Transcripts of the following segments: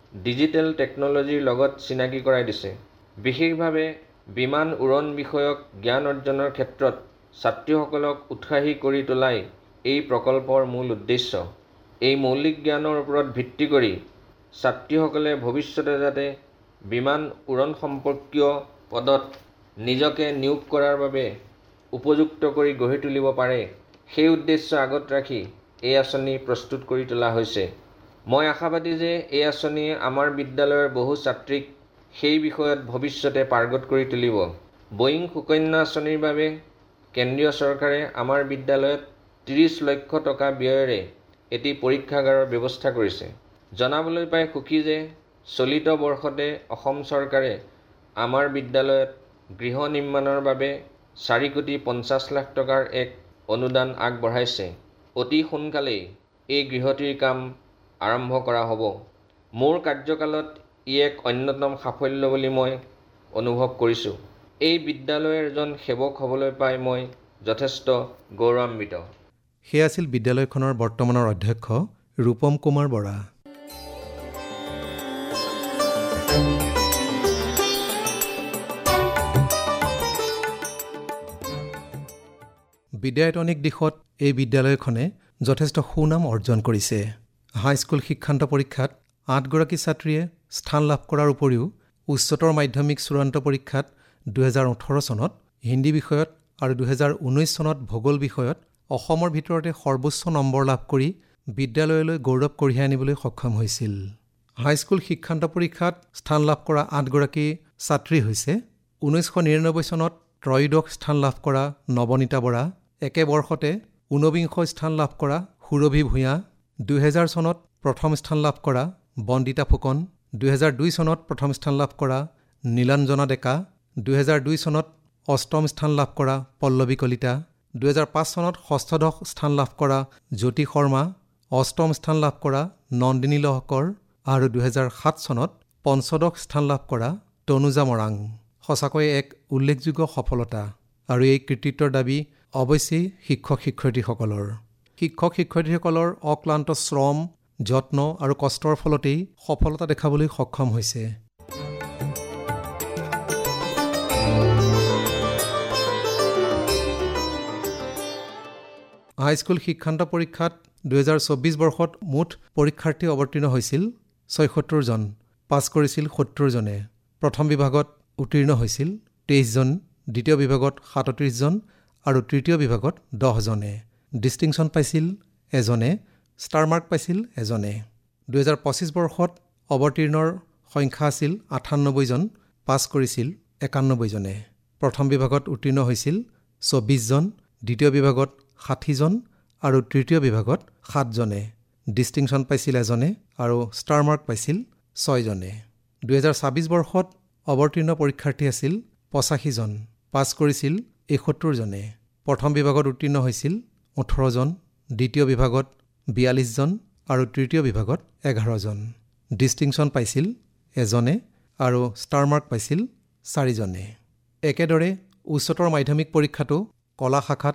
Digital টেকন'লজিৰ লগত চিনাকি কৰাই দিছে। বিশেষভাৱে বিমান উৰণ বিষয়ক জ্ঞান অৰ্জনৰ ক্ষেত্ৰত ছাত্ৰীসকলক উৎসাহী কৰি তোলাই এই প্ৰকল্পৰ মূল উদ্দেশ্য। এই মৌলিক জ্ঞানৰ ওপৰত ভিত্তি কৰি ছাত্ৰীসকলে ভৱিষ্যতে যাতে বিমান উৰণ সম্পৰ্কীয় পদত নিজকে নিয়োগ কৰাৰ বাবে উপযুক্ত কৰি গঢ়ি তুলিব পাৰে, সেই উদ্দেশ্য আগত ৰাখি এই আঁচনি প্ৰস্তুত কৰি তোলা হৈছে। মই আশাবাদী যে এই আঁচনিয়ে আমাৰ বিদ্যালয়ৰ বহু ছাত্ৰীক সেই বিষয়ত ভৱিষ্যতে পাৰ্গত কৰি তুলিব। বয়িং সুকন্যা আঁচনিৰ বাবে কেন্দ্ৰীয় চৰকাৰে আমাৰ বিদ্যালয়ত 30 লক্ষ টকা ব্যয়েৰে এটি পৰীক্ষাগাৰৰ ব্যৱস্থা কৰিছে। জনাবলৈ পাই সুখী যে চলিত বৰ্ষতে অসম চৰকাৰে আমাৰ বিদ্যালয়ত গৃহ নিৰ্মাণৰ বাবে 4,50 লাখ টকাৰ এক অনুদান আগবঢ়াইছে। অতি সোনকালেই এই গৃহটিৰ কাম আৰম্ভ কৰা হ'ব। মোৰ কাৰ্যকালত ই এক অন্যতম সাফল্য বুলি মই অনুভৱ কৰিছোঁ। এই বিদ্যালয়ৰ এজন সেৱক হ'বলৈ পাই মই যথেষ্ট গৌৰৱান্বিত। সেয়া আছিল বিদ্যালয়খনৰ বৰ্তমানৰ অধ্যক্ষ ৰূপম কুমাৰ বৰা। বিদ্যায়তনিক দিশত এই বিদ্যালয়খনে যথেষ্ট সুনাম অৰ্জন কৰিছে। হাইস্কুল শিক্ষান্ত পৰীক্ষাত 8গৰাকী ছাত্ৰীয়ে স্থান লাভ কৰাৰ উপৰিও উচ্চতৰ মাধ্যমিক চূড়ান্ত পৰীক্ষাত 2018 চনত হিন্দী বিষয়ত আৰু 2019 চনত ভূগোল বিষয়ত অসমৰ ভিতৰতে সৰ্বোচ্চ নম্বৰ লাভ কৰি বিদ্যালয়লৈ গৌৰৱ কঢ়িয়াই আনিবলৈ সক্ষম হৈছিল। হাইস্কুল শিক্ষান্ত পৰীক্ষাত স্থান লাভ কৰা 8গৰাকী ছাত্ৰী হৈছে 1999 চনত ত্ৰয়োদশ স্থান লাভ কৰা নৱনীতা বৰা, একে বৰ্ষতে 49 স্থান লাভ কৰা সুৰভি ভূঞা, 2000 চনত প্ৰথম স্থান লাভ কৰা বন্দিতা ফুকন, 2002 চনত প্ৰথম স্থান লাভ কৰা নীলাঞ্জনা ডেকা, 2002 চনত অষ্টম স্থান লাভ কৰা পল্লৱী কলিতা, 2005 চনত ষষ্ঠদশ স্থান লাভ কৰা জ্যোতি শৰ্মা, অষ্টম স্থান লাভ কৰা নন্দিনী লহকৰ আৰু 2007 চনত পঞ্চদশ স্থান লাভ কৰা তনুজা মৰাং। সঁচাকৈয়ে এক উল্লেখযোগ্য সফলতা আৰু এই কৃতিত্বৰ দাবী অৱশ্যেই শিক্ষক-শিক্ষয়িত্ৰীসকলৰ। শিক্ষক-শিক্ষয়িত্ৰীসকলৰ অক্লান্ত শ্ৰম, যত্ন আৰু কষ্টৰ ফলতেই সফলতা দেখাবলৈ সক্ষম হৈছে। হাইস্কুল শিক্ষান্ত পৰীক্ষাত 2024 বৰ্ষত মুঠ পৰীক্ষাৰ্থী অৱতীৰ্ণ হৈছিল 76 জন, পাছ কৰিছিল 70 জনে। প্ৰথম বিভাগত উত্তীৰ্ণ হৈছিল 23 জন, দ্বিতীয় বিভাগত 37 জন আৰু তৃতীয় বিভাগত 10 জনে। ডিষ্টিংশ্যন পাইছিল এজনে, ষ্টাৰ মাৰ্ক পাইছিল এজনে। 2025 বৰ্ষত অৱতীৰ্ণৰ সংখ্যা আছিল 98 জন, পাছ কৰিছিল 91 জনে। প্ৰথম বিভাগত উত্তীৰ্ণ হৈছিল 24 জন, দ্বিতীয় বিভাগত 60 জন আৰু তৃতীয় বিভাগত 7 জনে। ডিষ্টিংশ্যন পাইছিল এজনে আৰু ষ্টাৰ মাৰ্ক পাইছিল 6 জনে। 2026 বৰ্ষত অৱতীৰ্ণ পৰীক্ষাৰ্থী আছিল 85 জন, পাছ কৰিছিল 71 জনে। প্ৰথম বিভাগত উত্তীৰ্ণ হৈছিল 18 জন, দ্বিতীয় বিভাগত 42 জন আৰু তৃতীয় বিভাগত 11 জন। ডিষ্টিংশ্যন পাইছিল এজনে আৰু ষ্টাৰ মাৰ্ক পাইছিল 4 জনে। একেদৰে উচ্চতৰ মাধ্যমিক পৰীক্ষাতো কলা শাখাত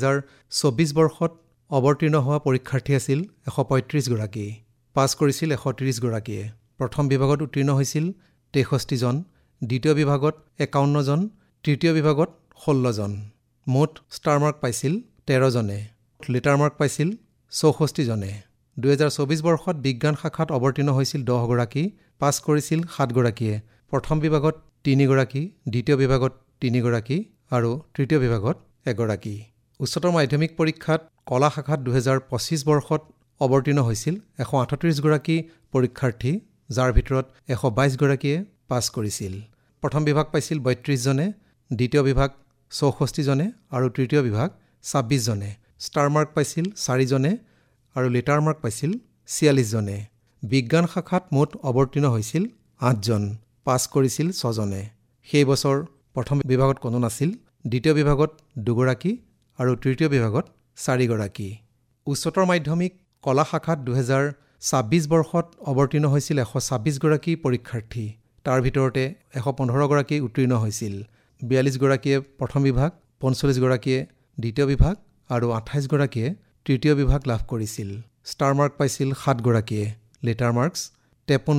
2024 বৰ্ষত অৱতীৰ্ণ হোৱা পৰীক্ষাৰ্থী আছিল 135 গৰাকী, পাছ কৰিছিল 130 গৰাকীয়ে। প্ৰথম বিভাগত উত্তীৰ্ণ হৈছিল 63 জন, দ্বিতীয় বিভাগত 51 জন, তৃতীয় বিভাগত 16 জন। মুঠ ষ্টাৰ মাৰ্ক পাইছিল 13 জনে, লেটাৰ মাৰ্ক পাইছিল 64 জনে। 2024 বৰ্ষত বিজ্ঞান শাখাত অৱতীৰ্ণ হৈছিল 10 গৰাকী, পাছ কৰিছিল 7 গৰাকীয়ে। প্ৰথম বিভাগত 3 গৰাকী, দ্বিতীয় বিভাগত 3 গৰাকী আৰু তৃতীয় বিভাগত 1 গৰাকী। উচ্চতৰ মাধ্যমিক পৰীক্ষাত কলা শাখাত 2025 বৰ্ষত অৱতীৰ্ণ হৈছিল 138 গৰাকী পৰীক্ষাৰ্থী, যাৰ ভিতৰত 122 গৰাকীয়ে পাছ কৰিছিল। প্ৰথম বিভাগ পাইছিল 32 জনে, দ্বিতীয় বিভাগ 64 জনে আৰু তৃতীয় বিভাগ 26 জনে। ষ্টাৰ মাৰ্ক পাইছিল 4 জনে আৰু লেটাৰ মাৰ্ক পাইছিল 46 জনে। বিজ্ঞান শাখাত মুঠ অৱতীৰ্ণ হৈছিল 8 জন, পাছ কৰিছিল 6 জনে। সেই বছৰ প্ৰথম বিভাগত কোনো নাছিল, দ্বিতীয় বিভাগত 2 গৰাকী আৰু তৃতীয় বিভাগত 4 গৰাকী। উচ্চতৰ মাধ্যমিক কলা শাখাত 2026 বৰ্ষত অৱতীৰ্ণ হৈছিল 126 গৰাকী পৰীক্ষাৰ্থী, তাৰ ভিতৰতে 115 গৰাকী উত্তীৰ্ণ হৈছিল। 42 গৰাকীয়ে প্ৰথম বিভাগ, 45 গৰাকীয়ে দ্বিতীয় বিভাগ আৰু 28 গৰাকীয়ে তৃতীয় বিভাগ লাভ কৰিছিল। ষ্টাৰ মাৰ্ক পাইছিল 7 গৰাকীয়ে, লেটাৰ মাৰ্কছ 53